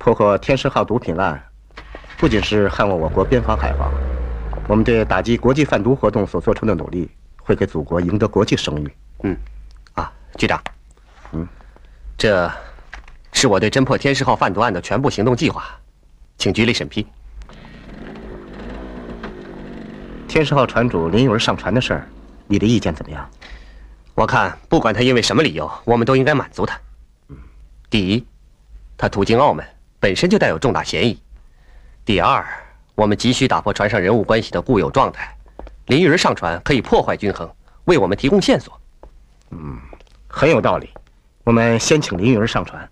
破获天狮号毒品案，不仅是捍卫我国边防海防，我们对打击国际贩毒活动所做出的努力，会给祖国赢得国际声誉。 局长，这是我对侦破天狮号贩毒案的全部行动计划，请局里审批。 天狮号船主林玉儿上船的事儿，你的意见怎么样？ 我看，不管他因为什么理由，我们都应该满足他。第一，他途经澳门，本身就带有重大嫌疑；第二，我们急需打破船上人物关系的固有状态，林玉儿上船可以破坏均衡，为我们提供线索。 很有道理。我们先请林玉儿上船。